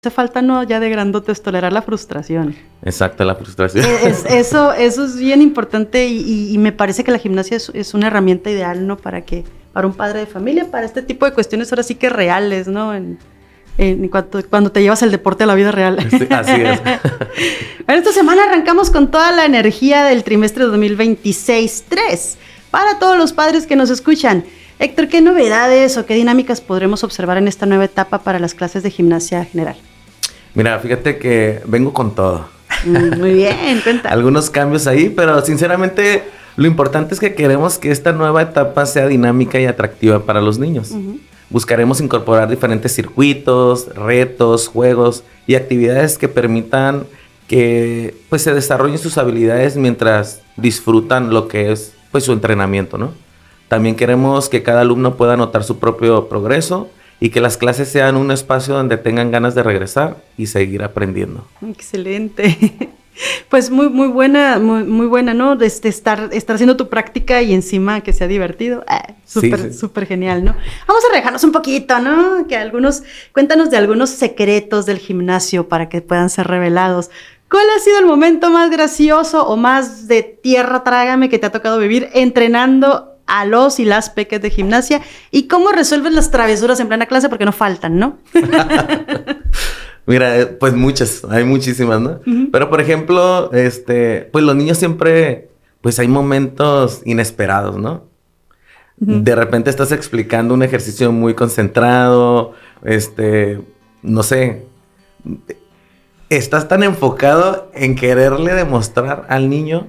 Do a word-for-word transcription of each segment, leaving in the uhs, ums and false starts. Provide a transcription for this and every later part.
hace falta, no, ya de grandotes, tolerar la frustración. Exacto, la frustración. Es, eso, eso es bien importante y, y, y me parece que la gimnasia es, es una herramienta ideal, ¿no? Para que, para un padre de familia, para este tipo de cuestiones ahora sí que reales, ¿no? En, en cuanto, cuando te llevas el deporte a la vida real. Sí, así es. Bueno, esta semana arrancamos con toda la energía del trimestre dos mil veintiséis tres. Para todos los padres que nos escuchan, Héctor, ¿qué novedades o qué dinámicas podremos observar en esta nueva etapa para las clases de gimnasia general? Mira, fíjate que vengo con todo. Mm, muy bien, cuenta. Algunos cambios ahí, pero sinceramente lo importante es que queremos que esta nueva etapa sea dinámica y atractiva para los niños. Uh-huh. Buscaremos incorporar diferentes circuitos, retos, juegos y actividades que permitan que pues, se desarrollen sus habilidades mientras disfrutan lo que es pues, su entrenamiento, ¿no? También queremos que cada alumno pueda notar su propio progreso y que las clases sean un espacio donde tengan ganas de regresar y seguir aprendiendo. Excelente. Pues muy, muy buena, muy, muy buena, ¿no? Este, estar, estar haciendo tu práctica y encima que sea divertido. Ah, súper, sí, sí. súper genial, ¿no? Vamos a relajarnos un poquito, ¿no? Que algunos, cuéntanos de algunos secretos del gimnasio para que puedan ser revelados. ¿Cuál ha sido el momento más gracioso o más de tierra trágame que te ha tocado vivir entrenando a los y las peques de gimnasia? ¿Y cómo resuelves las travesuras en plena clase? Porque no faltan, ¿no? Mira, pues muchas, hay muchísimas, ¿no? Uh-huh. Pero, por ejemplo, este, pues los niños siempre, pues hay momentos inesperados, ¿no? Uh-huh. De repente estás explicando un ejercicio muy concentrado, este, no sé, estás tan enfocado en quererle demostrar al niño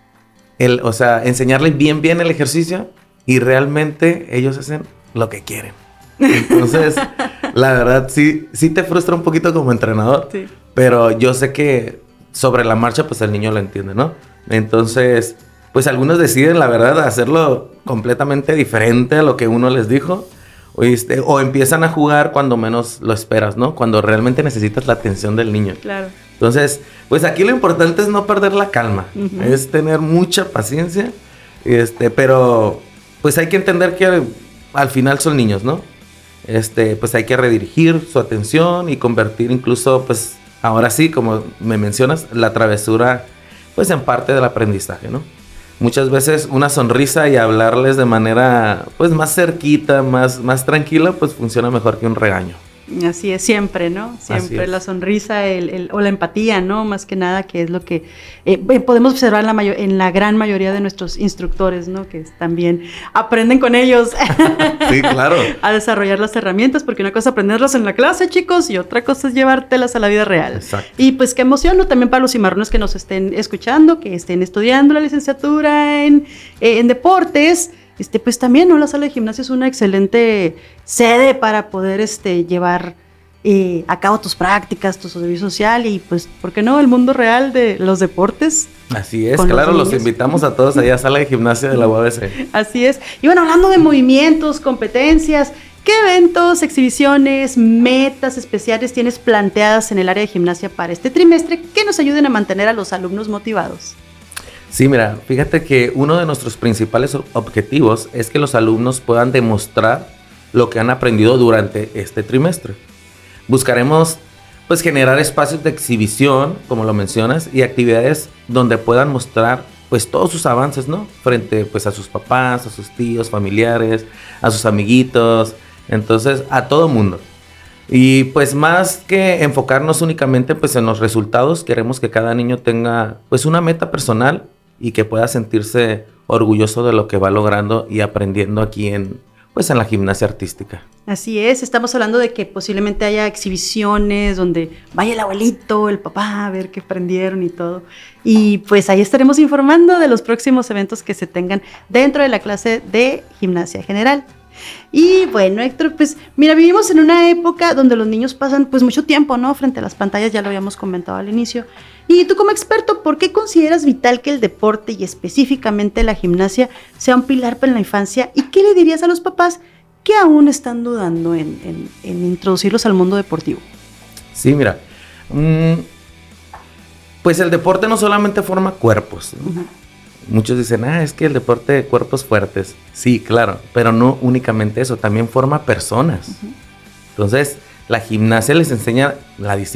El, o sea, enseñarle bien, bien el ejercicio y realmente ellos hacen lo que quieren. Entonces, la verdad, sí, sí te frustra un poquito como entrenador, sí. Pero yo sé que sobre la marcha, pues el niño lo entiende, ¿no? Entonces, pues algunos deciden, la verdad, hacerlo completamente diferente a lo que uno les dijo. O, este, o empiezan a jugar cuando menos lo esperas, ¿no? Cuando realmente necesitas la atención del niño. Claro. Entonces, pues aquí lo importante es no perder la calma, uh-huh. Es tener mucha paciencia, este, pero pues hay que entender que al, al final son niños, ¿no? Este, pues hay que redirigir su atención y convertir incluso, pues ahora sí, como me mencionas, la travesura, pues en parte del aprendizaje, ¿no? Muchas veces una sonrisa y hablarles de manera, pues más cerquita, más, más tranquila, pues funciona mejor que un regaño. Así es, siempre, ¿no? Siempre la sonrisa el, el, o la empatía, ¿no? Más que nada, que es lo que eh, podemos observar en la, mayor, en la gran mayoría de nuestros instructores, ¿no? Que también aprenden con ellos. Sí, claro. A desarrollar las herramientas, porque una cosa es aprenderlas en la clase, chicos, y otra cosa es llevártelas a la vida real. Exacto. Y pues qué emoción, ¿no? También para los cimarrones que nos estén escuchando, que estén estudiando la licenciatura en, eh, en deportes. Este, pues también, ¿no? La sala de gimnasia es una excelente sede para poder este, llevar eh, a cabo tus prácticas, tu servicio social y, pues, ¿por qué no? El mundo real de los deportes. Así es, claro, los, los invitamos a todos allá a sala de gimnasia de la U A B C. Así es. Y bueno, hablando de movimientos, competencias, ¿qué eventos, exhibiciones, metas especiales tienes planteadas en el área de gimnasia para este trimestre que nos ayuden a mantener a los alumnos motivados? Sí, mira, fíjate que uno de nuestros principales objetivos es que los alumnos puedan demostrar lo que han aprendido durante este trimestre. Buscaremos, pues, generar espacios de exhibición, como lo mencionas, y actividades donde puedan mostrar, pues, todos sus avances, ¿no? Frente, pues, a sus papás, a sus tíos, familiares, a sus amiguitos, entonces, a todo mundo. Y, pues, más que enfocarnos únicamente, pues, en los resultados, queremos que cada niño tenga, pues, una meta personal y que pueda sentirse orgulloso de lo que va logrando y aprendiendo aquí en, pues en la gimnasia artística. Así es, estamos hablando de que posiblemente haya exhibiciones donde vaya el abuelito, el papá a ver qué aprendieron y todo. Y pues ahí estaremos informando de los próximos eventos que se tengan dentro de la clase de gimnasia general. Y bueno, Héctor, pues mira, vivimos en una época donde los niños pasan pues mucho tiempo, ¿no? Frente a las pantallas, ya lo habíamos comentado al inicio. Y tú como experto, ¿por qué consideras vital que el deporte y específicamente la gimnasia sea un pilar para la infancia? ¿Y qué le dirías a los papás que aún están dudando en, en, en introducirlos al mundo deportivo? Sí, mira, mmm, pues el deporte no solamente forma cuerpos, ¿no? Uh-huh. Muchos dicen, ah, es que el deporte de cuerpos fuertes. Sí, claro, pero no únicamente eso, también forma personas. Uh-huh. Entonces, La gimnasia les enseña la disciplina.